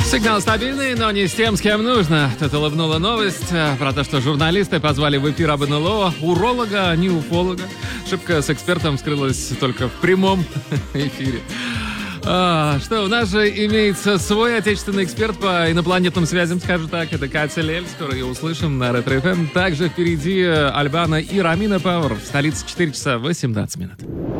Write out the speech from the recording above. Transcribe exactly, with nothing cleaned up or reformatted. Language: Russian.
Сигнал стабильный, но не с тем, с кем нужно. Тут улыбнула новость про то, что журналисты позвали в эфир об эн эл о уролога, а не уфолога. Ошибка с экспертом вскрылась только в прямом эфире. А, что, у нас же имеется свой отечественный эксперт по инопланетным связям, скажу так. Это Катя Лель, скоро ее услышим на Ретро-эф эм. Также впереди Альбана и Рамина Пауэр. В столице четыре часа восемнадцать минут.